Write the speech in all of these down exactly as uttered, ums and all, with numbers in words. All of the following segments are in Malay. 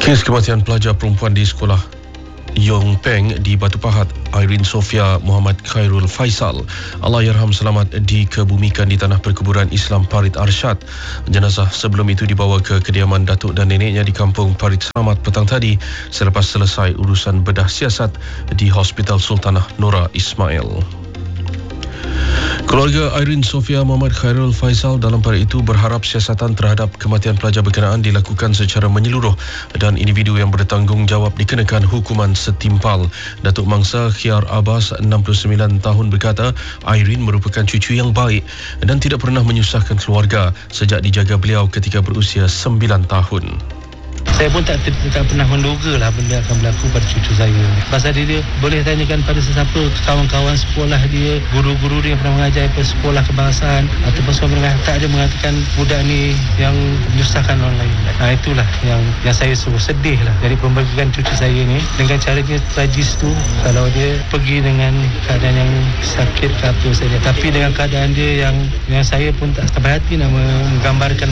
Kes kematian pelajar perempuan di sekolah Yong Peng di Batu Pahat, Irene Sofia Muhammad Khairul Faisal, Allahyarham, selamat dikebumikan di tanah perkuburan Islam Parit Arsyad. Jenazah sebelum itu dibawa ke kediaman datuk dan neneknya di kampung Parit Selamat petang tadi selepas selesai urusan bedah siasat di Hospital Sultanah Nora Ismail. Keluarga Irene Sofia Muhammad Khairul Faisal dalam pada itu berharap siasatan terhadap kematian pelajar berkenaan dilakukan secara menyeluruh dan individu yang bertanggungjawab dikenakan hukuman setimpal. Datuk Mangsa Khiar Abbas, enam puluh sembilan tahun, berkata Irene merupakan cucu yang baik dan tidak pernah menyusahkan keluarga sejak dijaga beliau ketika berusia sembilan tahun. Saya pun tak, tak pernah menduga lah benda akan berlaku pada cucu saya. Pasal dia, dia boleh tanyakan pada sesiapa, kawan-kawan sekolah dia, guru-guru dia yang pernah mengajar pada sekolah kebangsaan ataupun sekolah menengah, tak ada mengatakan budak ni yang menyusahkan orang lain. Nah, itulah yang yang saya sungguh sedih lah dari pembagian cucu saya ni. Dengan caranya tragis tu, kalau dia pergi dengan keadaan yang sakit ke apa saja, tapi dengan keadaan dia yang yang saya pun tak sampai hati nak menggambarkan.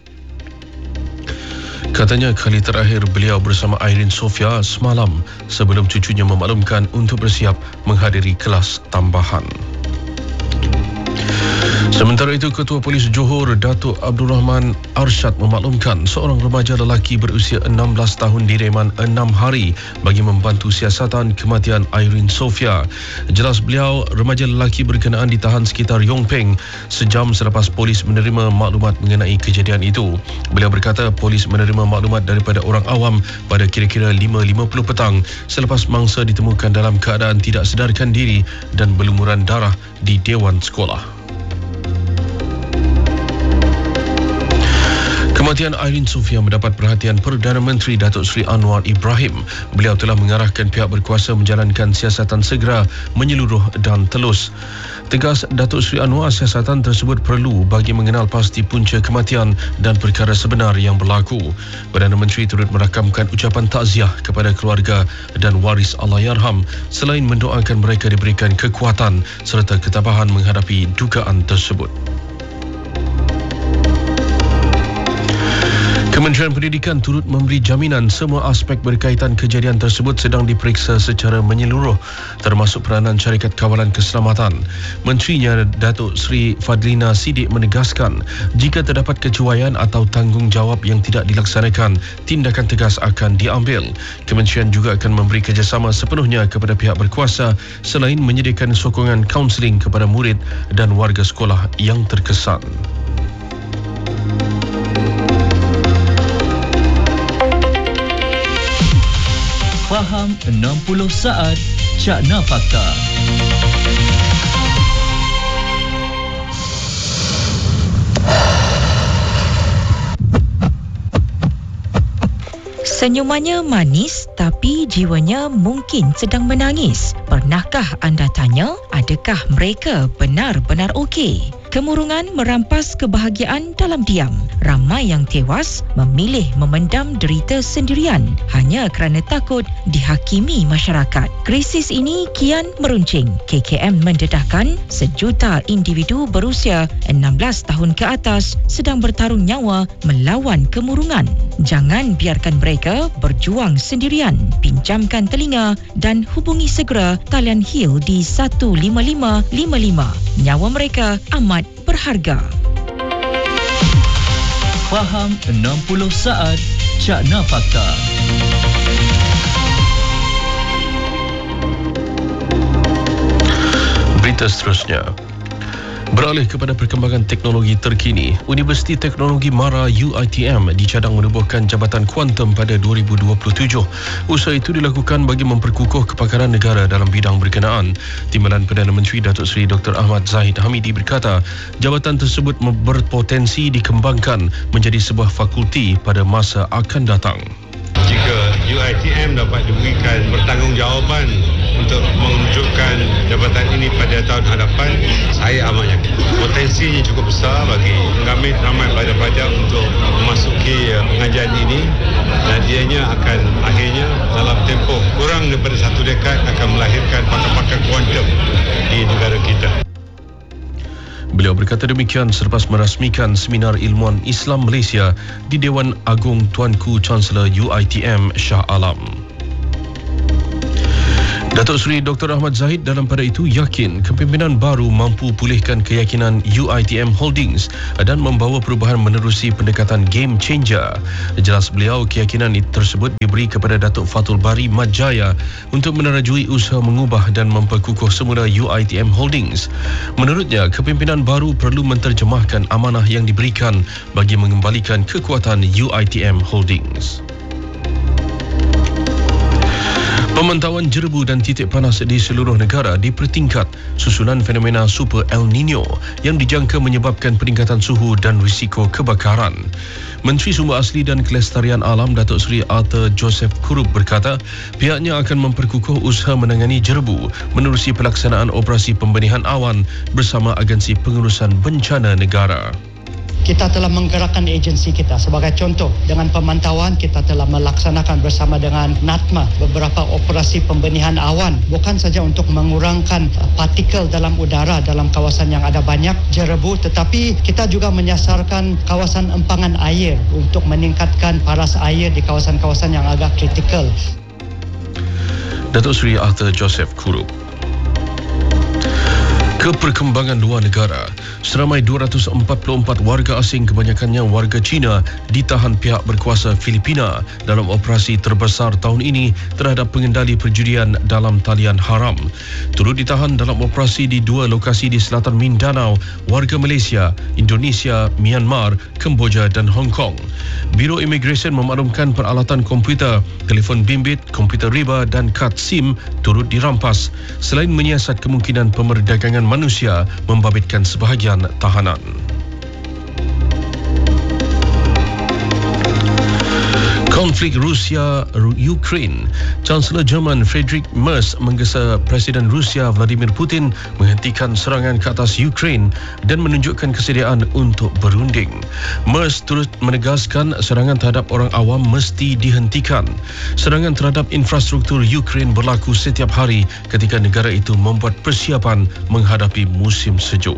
Katanya kali terakhir beliau bersama Irene Sofia semalam sebelum cucunya memaklumkan untuk bersiap menghadiri kelas tambahan. Sementara itu, Ketua Polis Johor Datuk Abdul Rahman Arsyad memaklumkan seorang remaja lelaki berusia enam belas tahun direman enam hari bagi membantu siasatan kematian Irene Sofia. Jelas beliau, remaja lelaki berkenaan ditahan sekitar Yong Peng sejam selepas polis menerima maklumat mengenai kejadian itu. Beliau berkata polis menerima maklumat daripada orang awam pada kira-kira lima lima puluh petang selepas mangsa ditemukan dalam keadaan tidak sedarkan diri dan berlumuran darah di Dewan Sekolah. Kematian Irene Sofia mendapat perhatian Perdana Menteri Datuk Seri Anwar Ibrahim. Beliau telah mengarahkan pihak berkuasa menjalankan siasatan segera, menyeluruh dan telus. Tegas Datuk Seri Anwar, siasatan tersebut perlu bagi mengenal pasti punca kematian dan perkara sebenar yang berlaku. Perdana Menteri turut merakamkan ucapan takziah kepada keluarga dan waris Allahyarham selain mendoakan mereka diberikan kekuatan serta ketabahan menghadapi dugaan tersebut. Kementerian Pendidikan turut memberi jaminan semua aspek berkaitan kejadian tersebut sedang diperiksa secara menyeluruh termasuk peranan syarikat kawalan keselamatan. Menterinya Datuk Seri Fadlina Siddiq menegaskan jika terdapat kecuaian atau tanggungjawab yang tidak dilaksanakan, tindakan tegas akan diambil. Kementerian juga akan memberi kerjasama sepenuhnya kepada pihak berkuasa selain menyediakan sokongan kaunseling kepada murid dan warga sekolah yang terkesan. Faham enam puluh saat Cakna Fakta. Senyumannya manis tapi jiwanya mungkin sedang menangis. Pernahkah anda tanya, adakah mereka benar-benar okey? Kemurungan merampas kebahagiaan dalam diam. Ramai yang tewas memilih memendam derita sendirian hanya kerana takut dihakimi masyarakat. Krisis ini kian meruncing. K K M mendedahkan sejuta individu berusia enam belas tahun ke atas sedang bertarung nyawa melawan kemurungan. Jangan biarkan mereka berjuang sendirian. Pinjamkan telinga dan hubungi segera talian H I L di satu lima lima lima lima. Nyawa mereka amat berharga. Faham enam puluh saat Cakna Fakta. Berita seterusnya. Beralih kepada perkembangan teknologi terkini, Universiti Teknologi Mara U I T M dicadang menubuhkan Jabatan Kuantum pada dua ribu dua puluh tujuh. Usaha itu dilakukan bagi memperkukuh kepakaran negara dalam bidang berkenaan. Timbalan Perdana Menteri Datuk Seri Doktor Ahmad Zahid Hamidi berkata, jabatan tersebut berpotensi dikembangkan menjadi sebuah fakulti pada masa akan datang. Jika U I T M dapat diberikan pertanggungjawaban untuk mewujudkan jabatan ini pada tahun hadapan, saya amat yakin potensinya cukup besar bagi mengambil ramai pelajar-pelajar untuk memasuki pengajian ini dan ianya akan akhirnya dalam tempoh kurang daripada satu dekad akan melahirkan pakar-pakar kuantum di negara kita. Beliau berkata demikian selepas merasmikan Seminar Ilmuwan Islam Malaysia di Dewan Agung Tuanku Chancellor U I T M Shah Alam. Datuk Seri Doktor Ahmad Zahid dalam pada itu yakin kepimpinan baru mampu pulihkan keyakinan U I T M Holdings dan membawa perubahan menerusi pendekatan game changer. Jelas beliau, keyakinan tersebut diberi kepada Datuk Fatul Bari Mat Jaya untuk menerajui usaha mengubah dan memperkukuh semula U I T M Holdings. Menurutnya, kepimpinan baru perlu menterjemahkan amanah yang diberikan bagi mengembalikan kekuatan U I T M Holdings. Pemantauan jerebu dan titik panas di seluruh negara dipertingkat susulan fenomena Super El Nino yang dijangka menyebabkan peningkatan suhu dan risiko kebakaran. Menteri Sumber Asli dan Kelestarian Alam Datuk Seri Arthur Joseph Kurup berkata pihaknya akan memperkukuh usaha menangani jerebu menerusi pelaksanaan operasi pembenihan awan bersama Agensi Pengurusan Bencana Negara. Kita telah menggerakkan agensi kita. Sebagai contoh, dengan pemantauan kita telah melaksanakan bersama dengan NATMA beberapa operasi pembenihan awan, bukan saja untuk mengurangkan partikel dalam udara dalam kawasan yang ada banyak jerebu, tetapi kita juga menyasarkan kawasan empangan air untuk meningkatkan paras air di kawasan-kawasan yang agak kritikal. Datuk Seri Arthur Joseph Kurup. Keperkembangan luar negara, seramai dua ratus empat puluh empat warga asing, kebanyakannya warga Cina, ditahan pihak berkuasa Filipina dalam operasi terbesar tahun ini terhadap pengendali perjudian dalam talian haram. Turut ditahan dalam operasi di dua lokasi di selatan Mindanao, warga Malaysia, Indonesia, Myanmar, Kemboja dan Hong Kong. Biro Imigresen memaklumkan peralatan komputer, telefon bimbit, komputer riba dan kad SIM turut dirampas, selain menyiasat kemungkinan pemerdagangan manusia membabitkan sebahagian tahanan. Konflik Rusia-Ukraine. Chancellor Jerman Friedrich Merz menggesa Presiden Rusia Vladimir Putin menghentikan serangan ke atas Ukraine dan menunjukkan kesediaan untuk berunding. Merz turut menegaskan serangan terhadap orang awam mesti dihentikan. Serangan terhadap infrastruktur Ukraine berlaku setiap hari ketika negara itu membuat persiapan menghadapi musim sejuk.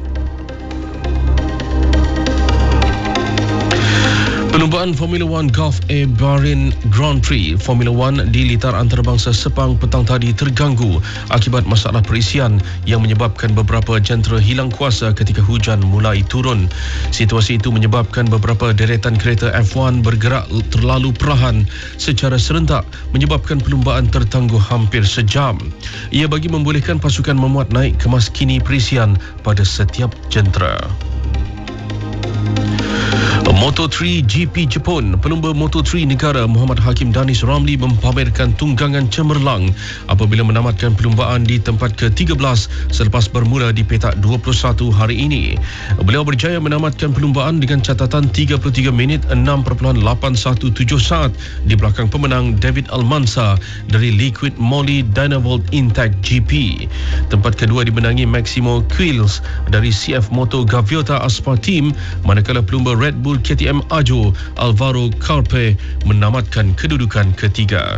Perlumbaan Formula One Gulf Air Bahrain Grand Prix Formula One di litar antarabangsa Sepang petang tadi terganggu akibat masalah perisian yang menyebabkan beberapa jentera hilang kuasa ketika hujan mulai turun. Situasi itu menyebabkan beberapa deretan kereta F satu bergerak terlalu perlahan secara serentak, menyebabkan perlumbaan tertangguh hampir sejam. Ia bagi membolehkan pasukan memuat naik kemas kini perisian pada setiap jentera. Moto tiga G P Jepun, pelumba Moto tiga negara Muhammad Hakim Danis Ramli mempamerkan tunggangan cemerlang apabila menamatkan perlumbaan di tempat ke tiga belas selepas bermula di petak dua puluh satu hari ini. Beliau berjaya menamatkan perlumbaan dengan catatan tiga puluh tiga minit enam lapan satu tujuh saat di belakang pemenang David Almansa dari Liquid Moly Dynavolt Intact G P. Tempat kedua dimenangi Maximo Quills dari C F Moto Gaviota Aspar Team, manakala pelumba Red Bull K T M Ajo Alvaro Carpe menamatkan kedudukan ketiga.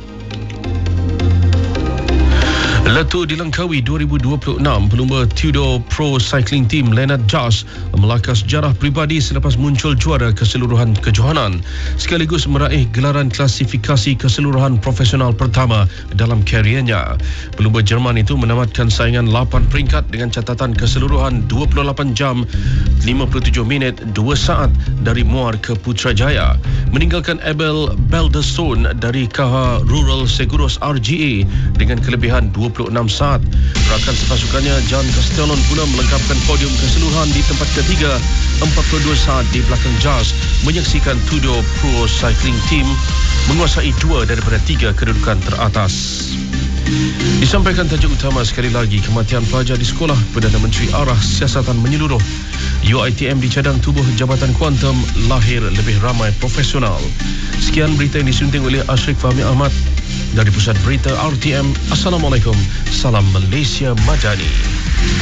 Letup di Langkawi dua ribu dua puluh enam, pelumba Tudor Pro Cycling Team Leonard Jas melangkah sejarah peribadi selepas muncul juara keseluruhan kejohanan sekaligus meraih gelaran klasifikasi keseluruhan profesional pertama dalam kariernya. Pelumba Jerman itu menamatkan saingan lapan peringkat dengan catatan keseluruhan dua puluh lapan jam lima puluh tujuh minit dua saat dari Muar ke Putrajaya, meninggalkan Abel Balderstone dari K H Rural Seguros R G A dengan kelebihan dua puluh enam saat. Rakan sepasukannya John Castellon pula melengkapkan podium keseluruhan di tempat ketiga, empat puluh dua saat di belakang Jas, menyaksikan Tudor Pro Cycling Team menguasai dua daripada tiga kedudukan teratas. Disampaikan tajuk utama sekali lagi, kematian pelajar di sekolah, Perdana Menteri arah siasatan menyeluruh. U I T M di cadang tubuh Jabatan Kuantum lahir lebih ramai profesional. Sekian berita yang disunting oleh Ashrik Fahmi Ahmad dari Pusat Berita R T M. Assalamualaikum, salam Malaysia Madani.